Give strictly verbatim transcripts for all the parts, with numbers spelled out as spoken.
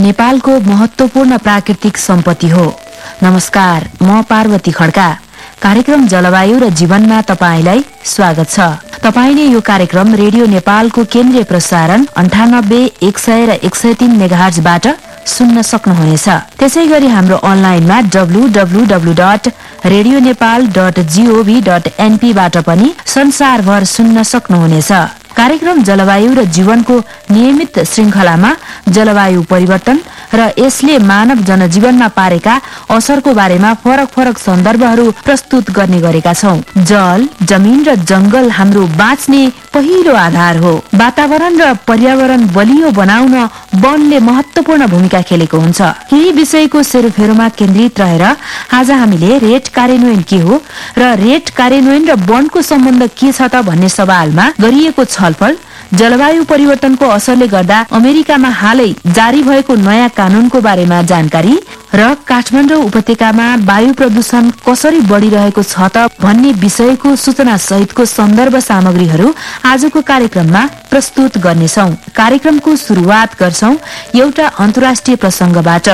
नेपालको महत्त्वपूर्ण प्राकृतिक सम्पत्ति हो। नमस्कार, म पार्वती खड्का। कार्यक्रम जलवायु र जीवनमा तपाईलाई स्वागत छ। तपाईले यो कार्यक्रम रेडियो नेपालको केन्द्रीय प्रसारण अन्ठानब्बे एक सय र एक सय तीन मेगाहर्जबाट सुन्न सक्नुहुनेछ। त्यसै गरी हाम्रो अनलाइनमा W W W dot radio Nepal dot gov dot NP बाट पनि संसारभर सुन्न सक्नुहुनेछ। कार्यक्रम जलवायु र जीवनको नियमित श्रृंखलामा जलवायु परिवर्तन र यसले मानव जनजीवनमा पारेका असरको बारेमा फरक फरक सन्दर्भहरू प्रस्तुत गर्ने गरेका छौं। जल, जमिन र जंगल हाम्रो बाँच्ने पहिलो आधार हो। वातावरण र पर्यावरण बलियो बनाउन वनले महत्वपूर्ण भूमिका खेलेको हुन्छ। यही विषयको सेरोफेरोमा केन्द्रित रहेर आज हामीले रेट कार्यान्वयन के हो र रेट कार्यान्वयन र वनको सम्बन्ध के छ त भन्ने सवालमा गरिएको छलफल, जलवायु परिवर्तनको असरले गर्दा अमेरिकामा हालै जारी भएको नयाँ कानूनको बारेमा जानकारी र काठमाडौँ उपत्यकामा वायु प्रदूषण कसरी बढ़िरहेको छ त भन्ने विषयको सूचना सहितको सन्दर्भ सामग्रीहरू आजको कार्यक्रममा प्रस्तुत गर्नेछौं। कार्यक्रमको शुरूआत गर्छौं एउटा अन्तर्राष्ट्रिय प्रसंगबाट।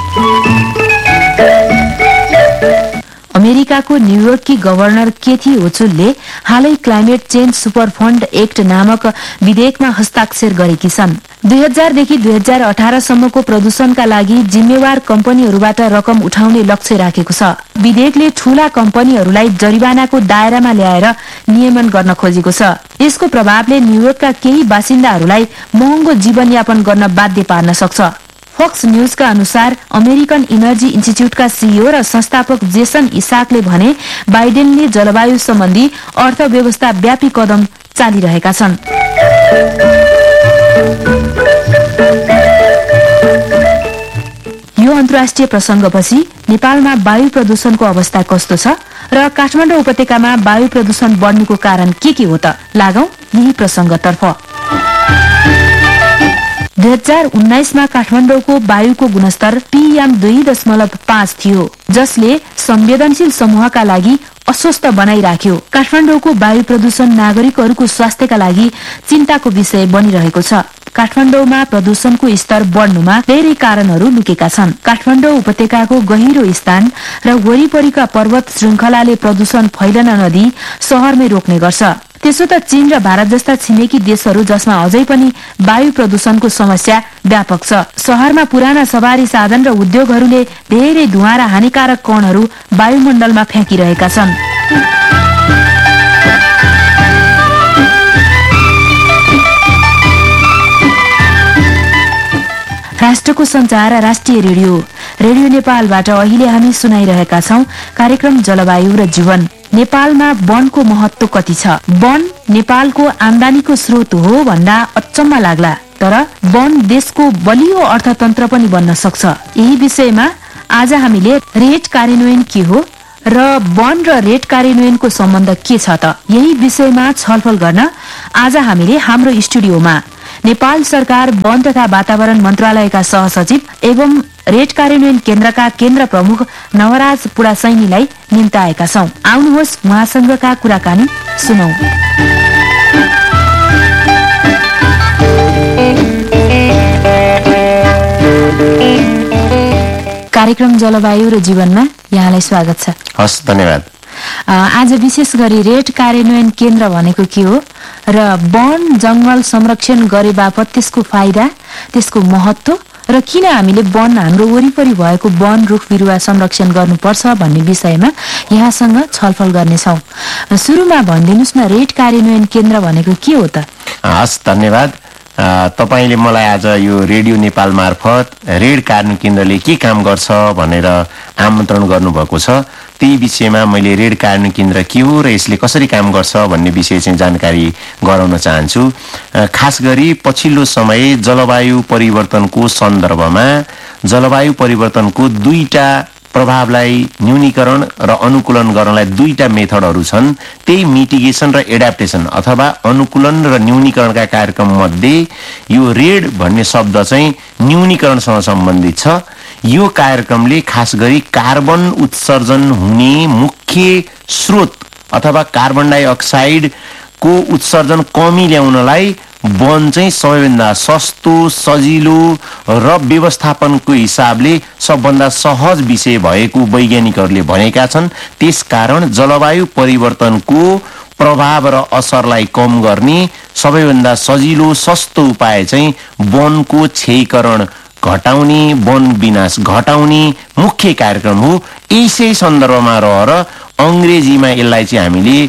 अमेरिकाको न्यूयोर्ककी गभर्नर केथी ओचुलले हालै climate change super fund act नामक विधेयकमा हस्ताक्षर गरेकी छन्। दुई हजारदेखि दुई हजार अठार सम्मको प्रदूषणका लागि जिम्मेवार कम्पनीहरूबाट रकम उठाउने लक्ष्य राखेको छ। विधेयकले ठूला कम्पनीहरूलाई जरिवानाको दायरामा ल्याएर नियमन गर्न खोजेको छ। यसको प्रभावले न्यूयोर्कका केही बासिन्दाहरूलाई महँगो जीवनयापन गर्न बाध्य पार्न सक्छ। फक्स न्यूजका अनुसार अमेरिकन इनर्जी इन्स्टिच्यूटका सीईओ र संस्थापक जेसन इसाकले भने बाइडेनले जलवायु सम्बन्धी अर्थव्यवस्था व्यापी कदम चालिरहेका छन्। यो अन्तर्राष्ट्रिय प्रसंगपछि नेपालमा वायु प्रदूषणको अवस्था कस्तो छ र काठमाडौँ उपत्यकामा वायु प्रदूषण बढ्नुको कारण के के हो त? लागौं यही प्रसंगतर्फ। दुई हजार उन्नाइसमा काठमाडौँको वायुको गुणस्तर पीएम दुई दशमलव पाँच थियो, जसले संवेदनशील समूहका लागि अस्वस्थ बनाइराख्यो। काठमाडौँको वायु प्रदूषण नागरिकहरूको स्वास्थ्यका लागि चिन्ताको विषय बनिरहेको छ। काठमाडौँमा प्रदूषणको स्तर बढ्नुमा धेरै कारणहरू लुकेका छन्। काठमाडौँ उपत्यकाको गहिरो स्थान र वरिपरिका पर्वत श्रृंखलाले प्रदूषण फैलन नदिई शहरमै रोक्ने गर्छ। त्यसो त चीन र भारत जस्ता छिमेकी देशहरू जसमा अझै पनि वायु प्रदूषणको समस्या व्यापक छ। शहरमा पुराना सवारी साधन र उद्योगहरूले धेरै धुवाँ र हानिकारक कणहरू वायुमण्डलमा फ्याँकिरहेका छन्। राष्ट्रको संचार राष्ट्रिय रेडियो रेडियो नेपालबाट अहिले हामी सुनाइरहेका छौं कार्यक्रम जलवायु र जीवन। नेपालमा वनको महत्व कति छ? वन नेपालको आमदानीको स्रोत हो भन्दा अचम्म लाग्ला, तर वन देशको बलियो अर्थतन्त्र पनि बन्न सक्छ। यही विषयमा आज हामीले रेट कार्यान्वयन के हो र वन र रेट कार्यान्वयनको सम्बन्ध के छ त, यही विषयमा छलफल गर्न आज हामीले हाम्रो स्टुडियोमा नेपाल सरकार वन तथा वातावरण मन्त्रालयका सहसचिव एवं रेट कार्यान्वयन केन्द्रका केन्द्र प्रमुख नवराज पुडासैनीलाई निम्ताएका छौं। आउनुहोस् उहाँसँगका कुराकानी सुनौं। कार्यक्रम जलवायु र जीवनमा यहाँलाई स्वागत छ। हस्, धन्यवाद। आज विशेष गरी रेट कार्यान्वयन केन्द्र भनेको के हो र वन जंगल संरक्षण गरे बापत त्यसको फाइदा, त्यसको महत्व र किन हामीले वन हाम्रो वरिपरि भएको वन रुख बिरुवा संरक्षण गर्नुपर्छ भन्ने विषयमा यहाँसँग छलफल गर्नेछौं। सुरुमा भनिदिनुस् न, रेट कार्यान्वयन केन्द्र भनेको के हो त? हस्, धन्यवाद। तपाईले मलाई आज यो रेडियो नेपाल मार्फत रेट कार्यान्वयन केन्द्रले के काम गर्छ भनेर आमन्त्रण गर्नुभएको छ। त्यही विषयमा मैले रेट कार्यान्वयन केन्द्र के हो र यसले कसरी काम गर्छ भन्ने विषय चाहिँ जानकारी गराउन चाहन्छु। खास गरी पछिल्लो समय जलवायु परिवर्तनको सन्दर्भमा जलवायु परिवर्तनको दुईटा प्रभावलाई न्यूनीकरण र अनुकूलन गर्नलाई दुईटा मेथडहरू छन्। त्यही मिटिगेसन र एडाप्टेसन अथवा अनुकूलन र न्यूनीकरणका कार्यक्रम मध्ये यो रेड भन्ने शब्द चाहिँ न्यूनीकरणसँग सम्बन्धित छ। यो कार्यक्रमले खास गरी कार्बन उत्सर्जन हुने मुख्य स्रोत अथवा कार्बन डाइअक्साइड को उत्सर्जन कमी ल्याउनलाई वन चाहिँ सबैभन्दा सस्तो, सजिलो र व्यवस्थापनको हिसाबले सबभन्दा सहज विषय भएको वैज्ञानिकहरूले भनेका छन्। त्यसकारण जलवायु परिवर्तनको प्रभाव र असरलाई कम गर्ने सबैभन्दा सजिलो सस्तो उपाय चाहिँ वनको क्षयीकरण घटाउने, वन विनाश घटाउने मुख्य कार्यक्रम हो। यसै सन्दर्भमा रहेर अंग्रेजीमा यसलाई चाहिँ हामीले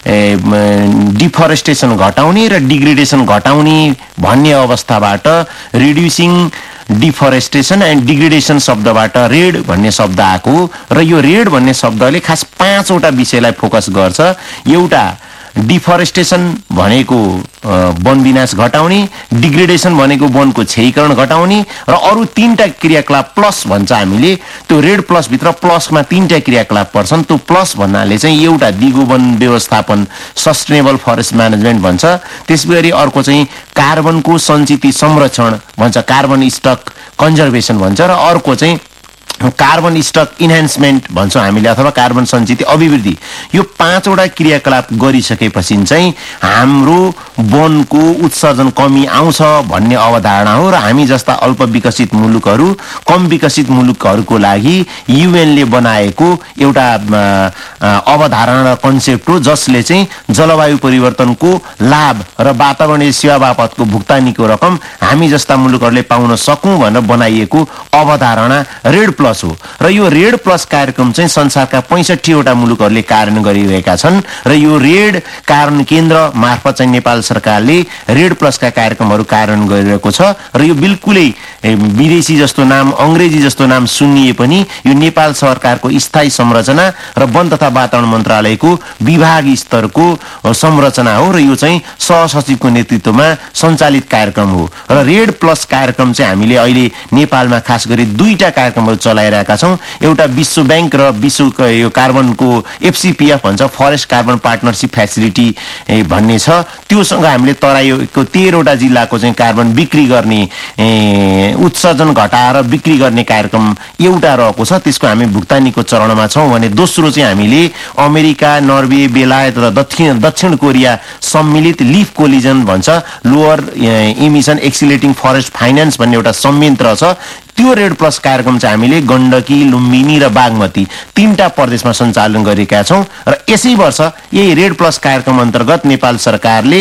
डिफरेस्टेसन घटाउने र डिग्रेडेसन घटाउने भन्ने अवस्थाबाट रिड्युसिङ डिफरेस्टेसन एन्ड डिग्रेडेसन शब्दबाट रेड भन्ने शब्द आएको र यो रेड भन्ने शब्दले खास पाँचवटा विषयलाई फोकस गर्छ। एउटा डिफरेस्टेसन भनेको वन विनाश घटाउने, डिग्रेडेसन भनेको वनको क्षयीकरण घटाउने र अरू तीनटा क्रियाकलाप प्लस भन्छ हामीले। त्यो रेड प्लस भित्र प्लसमा तीनटा क्रियाकलाप पर्छन्। त्यो प्लस भन्नाले चाहिँ एउटा दिगो वन व्यवस्थापन सस्टेनेबल फरेस्ट म्यानेजमेन्ट भन्छ। त्यसैगरी अर्को चाहिँ कार्बनको सञ्चित संरक्षण भन्छ, कार्बन स्टक कन्जर्भेसन भन्छ र अर्को चाहिँ कार्बन स्टक इन्हान्समेन्ट भन्छौँ हामीले अथवा कार्बन सञ्चित अभिवृद्धि। यो पाँचवटा क्रियाकलाप गरिसकेपछि चाहिँ हाम्रो वनको उत्सर्जन कमी आउँछ भन्ने अवधारणा हो र हामी जस्ता अल्प विकसित मुलुकहरू, कम विकसित मुलुकहरूको लागि युएनले बनाएको एउटा अवधारणा र कन्सेप्ट हो जसले चाहिँ जलवायु परिवर्तनको लाभ र वातावरणीय सेवा बापतको भुक्तानीको रकम हामी जस्ता मुलुकहरूले पाउन सकौँ भनेर बनाइएको अवधारणा रेड प्लस हो। र यो रेड प्लस कार्यक्रम चाहिँ संसारका पैंसठीवटा मुलुकहरूले कार्यान्वयन गरिरहेका छन् र यो रेड कार्यान्वयन केन्द्र मार्फत चाहिँ नेपाल सरकारले रेड प्लसका कार्यक्रमहरू कार्यान्वयन गरिरहेको छ र यो बिल्कुलै विदेशी जस्तो नाम, अंग्रेजी जस्तो नाम सुनिए पनि यो नेपाल सरकारको स्थायी संरचना र वन तथा वातावरण मन्त्रालयको विभाग स्तरको संरचना हो र यो चाहिँ सहसचिवको नेतृत्वमा सञ्चालित कार्यक्रम हो। र रेड प्लस कार्यक्रम चाहिँ हामीले अहिले नेपालमा खास गरी दुईटा कार्यक्रमहरू चलाइरहेका छौँ। एउटा विश्व ब्याङ्क र विश्व यो कार्बनको एफसीपीएफ भन्छ, फरेस्ट कार्बन पार्टनरसिप फेसिलिटी भन्ने छ। त्योसँग हामीले तराईको तेह्रवटा जिल्लाको चाहिँ कार्बन बिक्री गर्ने, उत्सर्जन घटाएर बिक्री गर्ने कार्यक्रम एउटा रहेको छ। त्यसको हामी भुक्तानीको चरणमा छौँ भने दोस्रो चाहिँ हामीले अमेरिका, नर्वे, बेलायत र दक्षिण दक्षिण कोरिया सम्मिलित लिफ कोलिजन भन्छ, लोअर इमिसन एक्सिलेटिङ फरेस्ट फाइनेन्स भन्ने एउटा संयन्त्र छ। त्यो रेड प्लस कार्यक्रम चाहिँ हामीले गण्डकी, लुम्बिनी र बागमती तीनटा प्रदेशमा सञ्चालन गरेका छौँ र यसै वर्ष यही रेड प्लस कार्यक्रम अन्तर्गत नेपाल सरकारले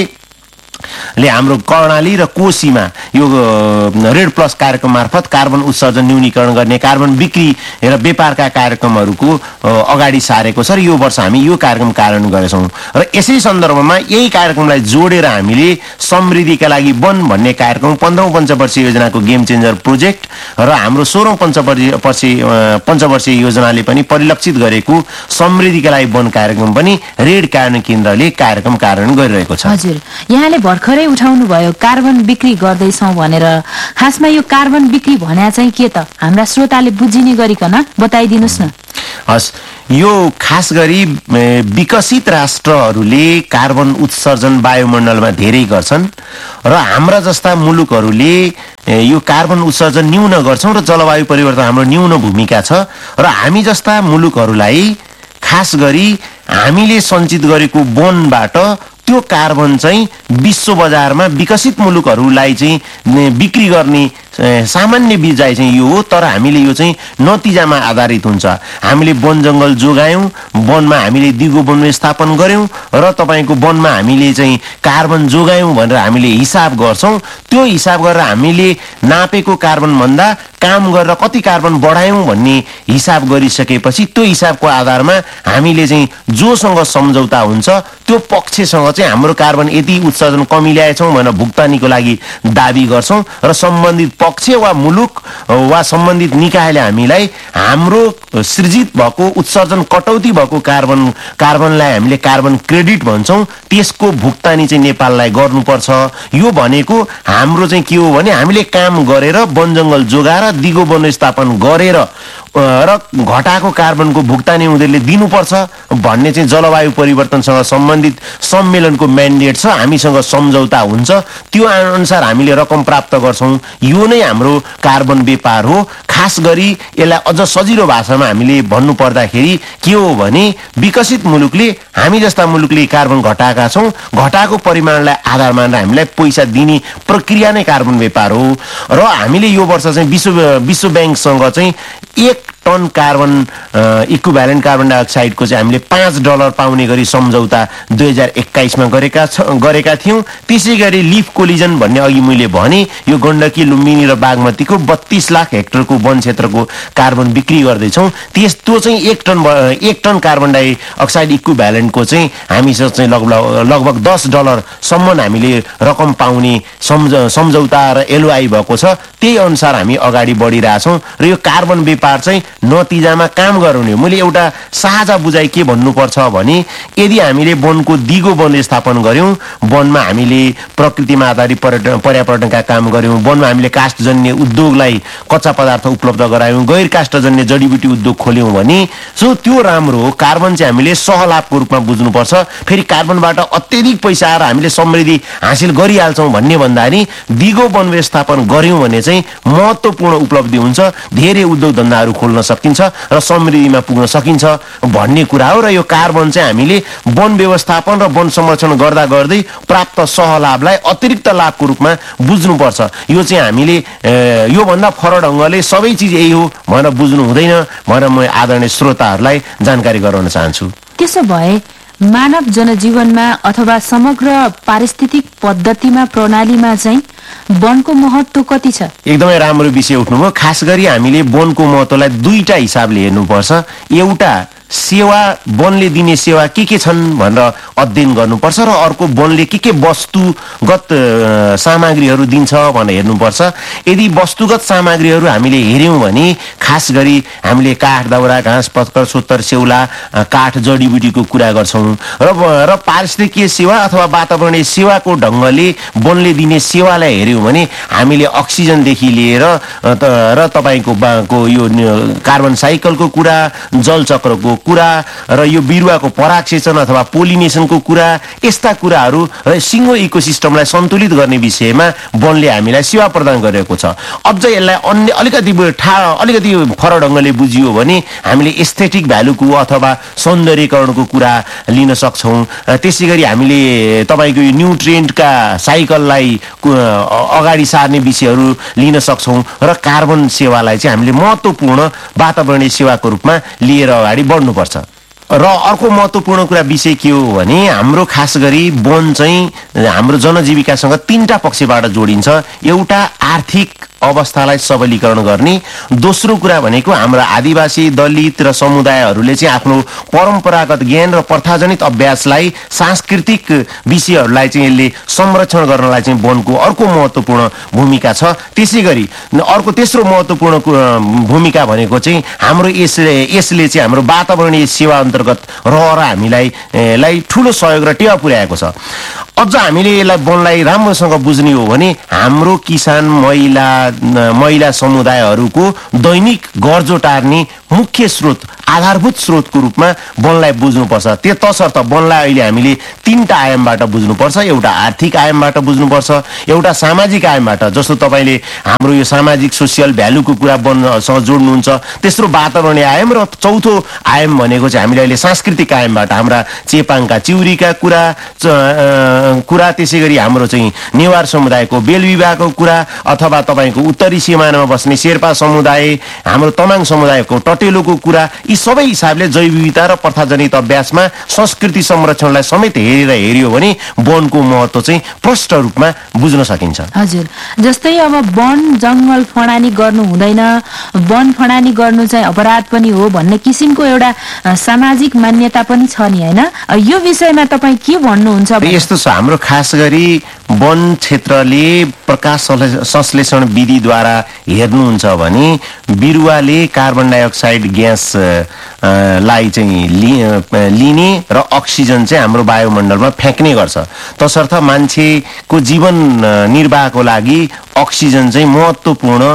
ले हाम्रो कर्णाली र कोशीमा यो रेड प्लस कार्यक्रम मार्फत कार्बन उत्सर्जन न्यूनीकरण गर्ने, कार्बन बिक्री र व्यापारका कार्यक्रमहरूको अगाडि सारेको छ र यो वर्ष हामी यो कार्यक्रम कार्यान्वयन गरेछौँ। र यसै सन्दर्भमा यही कार्यक्रमलाई जोडेर हामीले समृद्धिका लागि वन भन्ने कार्यक्रम पन्ध्रौं पञ्चवर्षीय योजनाको गेम चेन्जर प्रोजेक्ट र हाम्रो सोह्रौं पञ्चवर्षीय पञ्चवर्षीय योजनाले पनि परिलक्षित गरेको समृद्धिका लागि वन कार्यक्रम पनि रेड कार्यान्वयन केन्द्रले कार्यक्रम कार्यान्वयन गरिरहेको छ। हजुर, यहाँले भर्खरै उठाउनु भयो कार्बन बिक्री गर्दैछौँ भनेर। खासमा यो कार्बन बिक्री भन्या चाहिँ के त? हाम्रा श्रोताले बुझिने गरिकन बताइदिनुस् न। हस्, यो खास गरी विकसित राष्ट्रहरूले कार्बन उत्सर्जन वायुमण्डलमा धेरै गर्छन् र हाम्रा जस्ता मुलुकहरूले यो कार्बन उत्सर्जन न्यून गर्छौँ र जलवायु परिवर्तन हाम्रो न्यून भूमिका छ र हामी जस्ता मुलुकहरूलाई खास गरी हामीले सञ्चित गरेको वनबाट त्यो कार्बन चाहिँ विश्व बजारमा विकसित मुलुकहरूलाई चाहिँ बिक्री गर्ने सामान्य विचार चाहिँ यो हो। तर हामीले यो चाहिँ नतिजामा आधारित हुन्छ। हामीले वन जङ्गल जोगायौँ, वनमा हामीले दिगो वन व्यवस्थापन गऱ्यौँ र तपाईँको वनमा हामीले चाहिँ कार्बन जोगायौँ भनेर हामीले हिसाब गर्छौँ। त्यो हिसाब गरेर हामीले नापेको कार्बन भन्दा काम गरेर कति कार्बन बढायौँ भन्ने हिसाब गरिसकेपछि त्यो हिसाबको आधारमा हामीले चाहिँ जोसँग सम्झौता हुन्छ त्यो पक्षसँग चाहिँ हाम्रो कार्बन यति उत्सर्जन कमी ल्याएछौँ भनेर भुक्तानीको लागि दाबी गर्छौँ र सम्बन्धित पक्ष वा मुलुक वा सम्बन्धित निकायले हामीलाई हाम्रो सृजित भएको उत्सर्जन कटौती भएको कार्बन कार्बनलाई हामीले कार्बन क्रेडिट भन्छौँ, त्यसको भुक्तानी चाहिँ नेपाललाई गर्नुपर्छ। यो भनेको हाम्रो चाहिँ के हो भने हामीले काम गरेर वन जङ्गल जोगाएर दिगो वन स्थापन गरेर र घटाएको कार्बनको भुक्तानी उनीहरूले दिनुपर्छ भन्ने चाहिँ जलवायु परिवर्तनसँग सम्बन्धित सम्मेलनको म्यान्डेट छ। हामीसँग सम्झौता हुन्छ, त्यो अनुसार हामीले रकम प्राप्त गर्छौँ। यो नै हाम्रो कार्बन व्यापार हो। खास गरी यसलाई अझ सजिलो भाषामा हामीले भन्नु पर्दाखेरि के हो भने विकसित मुलुकले, हामी जस्ता मुलुकले कार्बन घटाएका छौँ, घटाएको परिमाणलाई आधार मानेर हामीलाई पैसा दिने प्रक्रिया नै कार्बन व्यापार हो। र हामीले यो वर्ष चाहिँ विश्व विश्व ब्याङ्कसँग चाहिँ एक टन कार्बन इक्विभ्यालेन्ट कार्बन डाइअक्साइडको चाहिँ हामीले पाँच डलर पाउने गरी सम्झौता दुई हजार एक्काइसमा गरेका छ गरेका थियौँ। त्यसै गरी लिफ कोलिजन भन्ने अघि मैले भने यो गण्डकी, लुम्बिनी र बागमतीको बत्तीस लाख हेक्टरको वन क्षेत्रको कार्बन बिक्री गर्दैछौँ। त्यस त्यो चाहिँ एक टन एक टन कार्बन डाइअक्साइड इक्विभ्यालेन्टको चाहिँ हामीसँग चाहिँ लगभग लगभग दस डलरसम्म हामीले रकम पाउने सम्झ सम्झौता र एलओआई भएको छ। त्यही अनुसार हामी अगाडि बढिरहेछौँ र यो कार्बन व्यापार चाहिँ नतिजामा काम गराउने। मैले एउटा साझा बुझाइ के भन्नुपर्छ भने यदि हामीले वनको दिगो वन स्थापन गऱ्यौँ, वनमा हामीले प्रकृतिमा आधारित पर्यटन पर्यावरणका काम गऱ्यौँ, वनमा हामीले काष्ठजन्य उद्योगलाई कच्चा पदार्थ उपलब्ध गरायौँ, गैर काष्ठजन्य जडीबुटी उद्योग खोल्यौँ भने सो त्यो राम्रो हो। कार्बन चाहिँ हामीले सहलाभको रूपमा बुझ्नुपर्छ। फेरि कार्बनबाट अत्यधिक पैसा आएर हामीले समृद्धि हासिल गरिहाल्छौँ भन्ने भन्दाखेरि दिगो वन व्यवस्थापन गऱ्यौँ भने चाहिँ महत्त्वपूर्ण उपलब्धि हुन्छ, धेरै उद्योग धन्दाहरू खोल्न सकिन्छ र समृद्धिमा पुग्न सकिन्छ भन्ने कुरा हो। र यो कार्बन चाहिँ हामीले वन व्यवस्थापन र वन संरक्षण गर्दा गर्दै प्राप्त सहलाभलाई अतिरिक्त लाभको रूपमा बुझ्नुपर्छ। यो चाहिँ हामीले योभन्दा फरक ढङ्गले सबै चिज यही हो भनेर बुझ्नु हुँदैन भनेर म आदरणीय श्रोताहरूलाई जानकारी गराउन चाहन्छु। त्यसो भए मानव जनजीवनमा अथवा समग्र पारिस्थितिक पद्धतिमा प्रणालीमा चाहिँ वनको महत्त्व कति छ? एकदमै राम्रो विषय उठ्नुभयो। खास गरी हामीले वनको महत्त्वलाई दुईटा हिसाबले हेर्नुपर्छ। एउटा सेवा, वनले दिने सेवा के के छन् भनेर अध्ययन गर्नुपर्छ र अर्को वनले के के वस्तुगत सामग्रीहरू दिन्छ भनेर हेर्नुपर्छ। यदि वस्तुगत सामग्रीहरू हामीले हेऱ्यौँ भने खास गरी हामीले काठ, दाउरा, घाँस, पत्कर, सोत्तर, सेउला, काठ, जडीबुटीको कुरा गर्छौँ र र पारिस्थितिकीय सेवा अथवा वातावरणीय सेवाको ढङ्गले वनले दिने सेवालाई हेऱ्यौँ भने हामीले अक्सिजनदेखि लिएर र तपाईँको को यो कार्बन साइकलको कुरा, जलचक्रको कुरा र यो बिरुवाको परागसेचन अथवा पोलिनेसनको कुरा, यस्ता कुराहरू र सिङ्गो इकोसिस्टमलाई सन्तुलित गर्ने विषयमा वनले हामीलाई सेवा प्रदान गरेको छ। अझ यसलाई अन्य अलिकति ठा अलिकति फरक ढङ्गले बुझियो भने हामीले एस्थेटिक भ्यालुको अथवा सौन्दर्यकरणको कुरा लिन सक्छौँ। त्यसै गरी हामीले तपाईँको यो न्युट्रिएन्टका साइकललाई अगाडि सार्ने विषयहरू लिन सक्छौँ र कार्बन सेवालाई चाहिँ हामीले महत्त्वपूर्ण वातावरणीय सेवाको रूपमा लिएर अगाडि बढ्नुपर्छ। र अर्को महत्त्वपूर्ण कुरा विषय के हो भने हाम्रो खास गरी वन चाहिँ हाम्रो जनजीविकासँग तीनटा पक्षबाट जोडिन्छ। एउटा आर्थिक अवस्थालाई सबलीकरण गर्ने, दोस्रो कुरा भनेको हाम्रो आदिवासी, दलित र समुदायहरूले चाहिँ आफ्नो परम्परागत ज्ञान र प्रथाजनित अभ्यासलाई, सांस्कृतिक विषयहरूलाई चाहिँ यसले संरक्षण गर्नलाई चाहिँ वनको अर्को महत्त्वपूर्ण भूमिका छ। त्यसै गरी अर्को तेस्रो महत्त्वपूर्ण भूमिका भनेको चाहिँ हाम्रो यसले यसले चाहिँ हाम्रो वातावरणीय सेवा अन्तर्गत रहेर हामीलाई लाई ठुलो सहयोग र टेवा पुर्याएको छ। अझ हामीले यसलाई वनलाई राम्रोसँग बुझ्ने हो भने हाम्रो किसान, महिला महिला समुदायहरूको दैनिक गर्जो टार्ने मुख्य स्रोत, आधारभूत स्रोतको रूपमा वनलाई बुझ्नुपर्छ। त्यो तसर्थ वनलाई अहिले हामीले तीनटा आयामबाट बुझ्नुपर्छ। एउटा आर्थिक आयामबाट बुझ्नुपर्छ, एउटा सामाजिक आयामबाट, जस्तो तपाईँले हाम्रो यो सामाजिक सोसियल भ्यालुको कुरा वनसँग जोड्नुहुन्छ, तेस्रो वातावरणीय आयाम र चौथो आयाम भनेको चाहिँ हामीले अहिले सांस्कृतिक आयामबाट हाम्रा चेपाङका चिउरीका कुरा कुरा त्यसै गरी हाम्रो चाहिँ नेवार समुदायको बेल विवाहको कुरा अथवा तपाईँको उत्तरी सिमानामा बस्ने शेर्पा समुदाय, हाम्रो तमाङ समुदायको टटेलोको कुरा, यी सबै हिसाबले जैव विविधता र प्रथाजनित अभ्यासमा संस्कृति संरक्षणलाई समेत हेरेर हेऱ्यो भने वनको महत्त्व चाहिँ प्रष्ट रूपमा बुझ्न सकिन्छ। हजुर, जस्तै अब वन जङ्गल फडानी गर्नु हुँदैन, वन फडानी गर्नु चाहिँ अपराध पनि हो भन्ने किसिमको एउटा सामाजिक मान्यता पनि छ नि, हैन? यो विषयमा तपाईँ के भन्नुहुन्छ? यस्तो छ, हाम्रो खास गरी वन क्षेत्रले प्रकाश संश्लेषण विधिद्वारा हेर्नुहुन्छ भने बिरुवाले कार्बन डाइअक्साइड ग्यास लाई चाहिँ लिने र अक्सिजन चाहिँ हाम्रो वायुमण्डलमा फ्याँक्ने गर्छ। तसर्थ मान्छेको जीवन निर्वाहको लागि अक्सिजन चाहिँ महत्त्वपूर्ण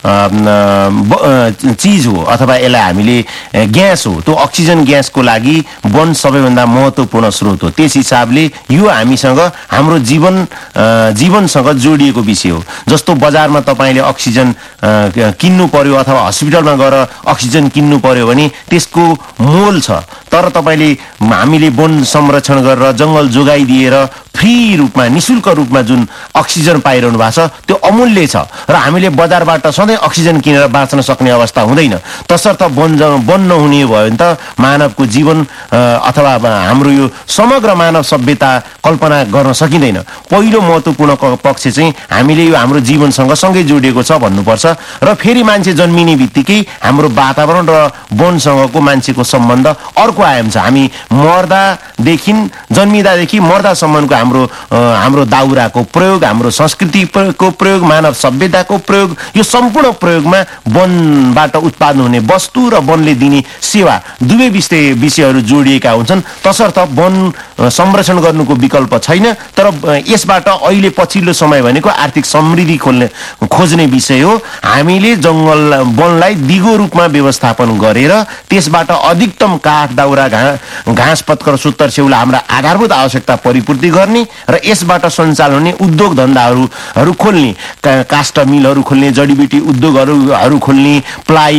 चिज हो अथवा यसलाई हामीले ग्यास हो। त्यो अक्सिजन ग्यासको लागि वन सबैभन्दा महत्त्वपूर्ण स्रोत हो। त्यस हिसाबले यो हामीसँग हाम्रो जीवन जीवनसँग जोडिएको विषय हो। जस्तो बजारमा तपाईँले अक्सिजन किन्नु पर्यो अथवा हस्पिटलमा गएर अक्सिजन किन्नु पर्यो भने त्यसको मोल छ, तर तपाईँले हामीले वन संरक्षण गरेर जङ्गल जोगाइदिएर फ्री रूपमा निशुल्क रूपमा जुन अक्सिजन पाइरहनु भएको छ त्यो अमूल्य छ र हामीले बजारबाट सधैँ अक्सिजन किनेर बाँच्न सक्ने अवस्था हुँदैन। तसर्थ वन वन नहुने भयो भने त मानवको जीवन अथवा हाम्रो यो समग्र मानव सभ्यता कल्पना गर्न सकिँदैन। पहिलो महत्त्वपूर्ण पक्ष चाहिँ हामीले यो हाम्रो जीवनसँग सँगै जोडिएको छ भन्नुपर्छ। र फेरि मान्छे जन्मिने बित्तिकै हाम्रो वातावरण र वनसँगको मान्छेको सम्बन्ध अर्को आयाम छ। हामी मर्दादेखि जन्मिँदादेखि मर्दासम्मको हाम्रो हाम्रो दाउराको प्रयोग, हाम्रो संस्कृतिको प्रयोग, मानव सभ्यताको प्रयोग, यो सम्पूर्ण प्रयोगमा वनबाट उत्पादन हुने वस्तु र वनले दिने सेवा दुवै विषय विषयहरू जोडिएका हुन्छन्। तसर्थ वन संरक्षण गर्नुको विकल्प छैन। तर यसबाट अहिले पछिल्लो समय भनेको आर्थिक समृद्धि खोल्ने खोज्ने विषय हो। हामीले जङ्गल वनलाई दिगो रूपमा व्यवस्थापन गरेर त्यसबाट अधिकतम काठ, दाउरा, घा घाँस पत्कर, सुत्तर स्याउला हाम्रा आधारभूत आवश्यकता परिपूर्ति गर्ने र यसबाट सञ्चालन हुने उद्योग धन्दाहरू खोल्ने, काष्ठ मिलहरू खोल्ने, जडीबुटी उद्योगहरू खोल्ने, प्लाई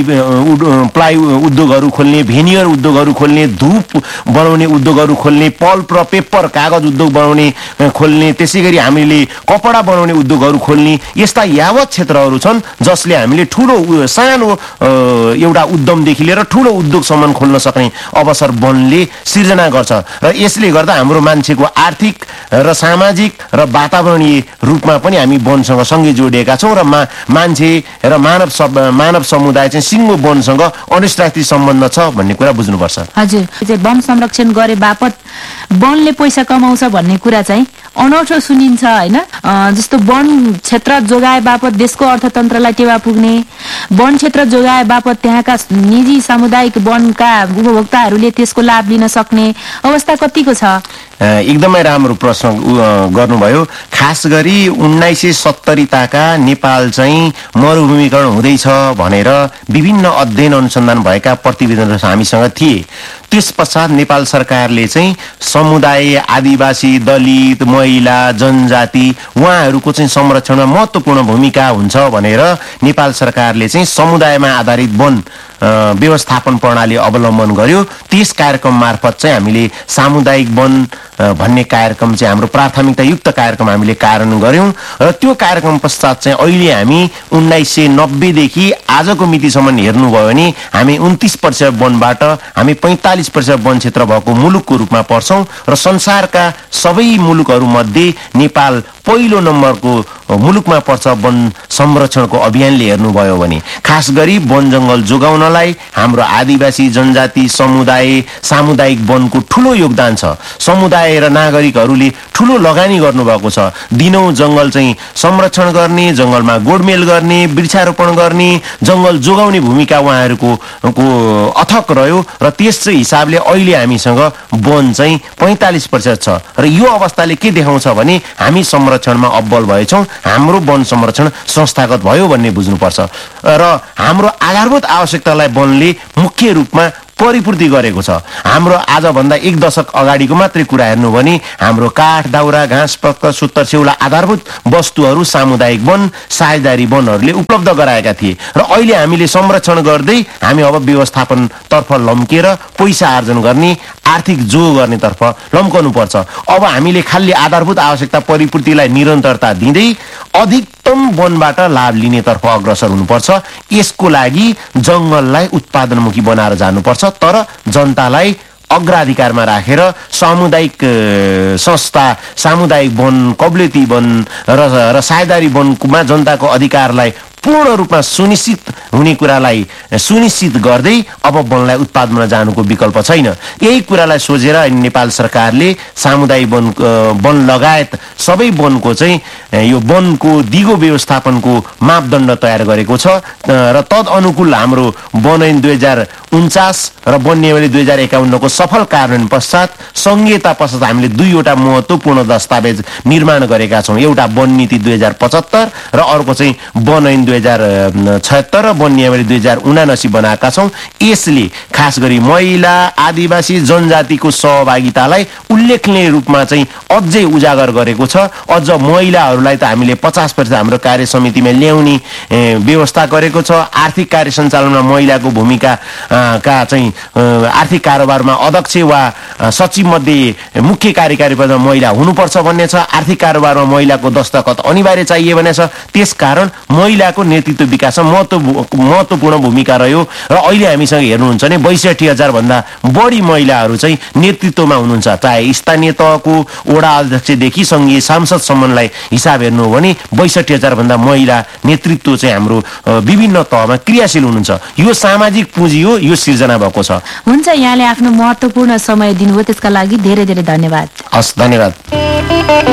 प्लाई उद्योगहरू खोल्ने, भेनियर उद्योगहरू खोल्ने, धूप बनाउने उद्योगहरू खोल्ने, पल्प र पेपर कागज उद्योग बनाउने खोल्ने, त्यसै गरी हामीले कपडा बनाउने उद्योगहरू खोल्ने, यस्ता यावत क्षेत्रहरू छन् जसले हामीले ठुलो सानो एउटा उद्यमदेखि लिएर ठुलो उद्योगसम्म खोल्न सक्ने अवसर वनले सिर्जना गर्छ। र यसले गर्दा हाम्रो मान्छेको आर्थिक र सामाजिक र वातावरणीय रूपमा पनि हामी वनसँग सँगै जोडिएका छौँ र मा मान्छे र मानव सब मानव समुदाय चाहिँ सिङ्गो वनसँग अनिष्टास्थित सम्बन्ध छ भन्ने कुरा बुझ्नुपर्छ। हजुर, वन संरक्षण गरे बापत वनले पैसा कमाउँछ भन्ने कुरा चाहिँ अनौठो सुनिन्छ होइन। जस्तो वन क्षेत्र जोगाए बापत देशको अर्थतन्त्रलाई टेवा पुग्ने, वन क्षेत्र जोगाए बापत त्यहाँका निजी सामुदायिक वनका उपभोक्ताहरूले त्यसको लाभ लिन सक्ने अवस्था कतिको छ? एकदमै राम्रो प्रश्न गर्नुभयो। खास गरी उन्नाइस सय सत्तरीताका नेपाल चाहिँ मरुभूमिकरण हुँदैछ भनेर विभिन्न अध्ययन अनुसन्धान भएका प्रतिवेदनहरू हामीसँग थिए। त्यस पश्चात नेपाल सरकारले चाहिँ समुदाय, आदिवासी, दलित, महिला, जनजाति उहाँहरूको चाहिँ संरक्षणमा महत्त्वपूर्ण भूमिका हुन्छ भनेर नेपाल सरकारले चाहिँ समुदायमा आधारित वन व्यवस्थापन प्रणाली अवलम्बन गर्यो। त्यस कार्यक्रम मार्फत चाहिँ हामीले सामुदायिक वन भन्ने कार्यक्रम चाहिँ हाम्रो प्राथमिकतायुक्त कार्यक्रम हामीले कार्यान्वयन गर्यौँ र त्यो कार्यक्रम पश्चात चाहिँ अहिले हामी उन्नाइस सय नब्बेदेखि आजको मितिसम्म हेर्नुभयो भने हामी उन्तिस प्रतिशत वनबाट हामी पैँतालिस प्रतिशत वन क्षेत्र भएको मुलुकको रूपमा पर्छौँ र संसारका सबै मुलुकहरूमध्ये नेपाल पहिलो नम्बरको मुलुकमा पर्छ वन संरक्षणको अभियानले हेर्नुभयो भने। खास गरी वन जङ्गल जोगाउनलाई हाम्रो आदिवासी, जनजाति, समुदाय, सामुदायिक वनको ठुलो योगदान छ। समुदाय र नागरिकहरूले ठुलो लगानी गर्नुभएको छ। दिनौँ जङ्गल चाहिँ संरक्षण गर्ने, जङ्गलमा गोडमेल गर्ने, वृक्षारोपण गर्ने, जङ्गल जोगाउने भूमिका उहाँहरूको को अथक रह्यो र त्यस हिसाबले अहिले हामीसँग वन चाहिँ पैँतालिस प्रतिशत छ र यो अवस्थाले के देखाउँछ भने हामी संरक्षणमा अब्बल भएछौँ, हाम्रो वन संरक्षण संस्थागत भयो भन्ने बुझ्नुपर्छ र हाम्रो आधारभूत आवश्यकतालाई वनले मुख्य रूपमा परिपूर्ति गरेको छ। हाम्रो आजभन्दा एक दशक अगाडिको मात्रै कुरा हेर्नु भने हाम्रो काठ, दाउरा, घाँस पत्कर, सुत्तर स्याउला आधारभूत वस्तुहरू सामुदायिक वन, साझेदारी वनहरूले उपलब्ध गराएका थिए र अहिले हामीले संरक्षण गर्दै हामी अब व्यवस्थापनतर्फ लम्केर पैसा आर्जन गर्ने, आर्थिक जो गर्नेतर्फ लम्कनु पर्छ। अब हामीले खालि आधारभूत आवश्यकता परिपूर्तिलाई निरन्तरता दिँदै अधिकतम वनबाट लाभ लिनेतर्फ अग्रसर हुनुपर्छ। यसको लागि जङ्गललाई उत्पादनमुखी बनाएर जानुपर्छ, तर जनतालाई अग्राधिकारमा राखेर सामुदायिक संस्था, सामुदायिक वन, कबलियती वन र र साझेदारी वनमा जनताको अधिकारलाई पूर्ण रूपमा सुनिश्चित हुने कुरालाई सुनिश्चित गर्दै अब वनलाई उत्पादनमा जानुको विकल्प छैन। यही कुरालाई सोचेर नेपाल सरकारले सामुदायिक वन वन लगायत सबै वनको चाहिँ यो वनको दिगो व्यवस्थापनको मापदण्ड तयार गरेको छ र तद अनुकूल हाम्रो वन ऐन दुई हजार उन्चास र वन नियमावली दुई हजार एकाउन्नको सफल कार्यान्वयन पश्चात संहिता पश्चात हामीले दुईवटा महत्त्वपूर्ण दस्तावेज निर्माण गरेका छौँ। एउटा वन नीति दुई हजार पचहत्तर र अर्को चाहिँ वन ऐन दुई हजार छयत्तर र वन नियमावली दुई हजार उनासी बनाएका छौँ। यसले खास गरी महिला आदिवासी जनजातिको सहभागितालाई उल्लेखनीय रूपमा चाहिँ अझै उजागर गरेको छ। अझ महिलाहरूलाई त हामीले पचास प्रतिशत हाम्रो कार्य समितिमा ल्याउने व्यवस्था गरेको छ। आर्थिक कार्य सञ्चालनमा महिलाको भूमिका का चाहिँ आर्थिक कारोबारमा अध्यक्ष वा सचिव मध्ये मुख्य कार्यकारी पदमा महिला हुनुपर्छ भन्ने छ। आर्थिक कारोबारमा महिलाको दस्तखत अनिवार्य चाहिए भन्ने छ। त्यसकारण महिलाको नेतृत्व विकासमा महत्व महत्त्वपूर्ण भूमिका रह्यो र अहिले हामीसँग हेर्नुहुन्छ भने बैसठी हजार भन्दा बढी महिलाहरू चाहिँ नेतृत्वमा हुनुहुन्छ। चाहे स्थानीय तहको वडा अध्यक्षदेखि सङ्घीय सांसदसम्मलाई हिसाब हेर्नु हो भने बैसठी हजार भन्दा महिला नेतृत्व चाहिँ हाम्रो विभिन्न तहमा क्रियाशील हुनुहुन्छ। यो सामाजिक पुँजी हो, यो सिर्जना भएको छ। हुन्छ, यहाँले आफ्नो महत्त्वपूर्ण समय दिनुभयो, त्यसका लागि धेरै धेरै धन्यवाद। हस्, धन्यवाद।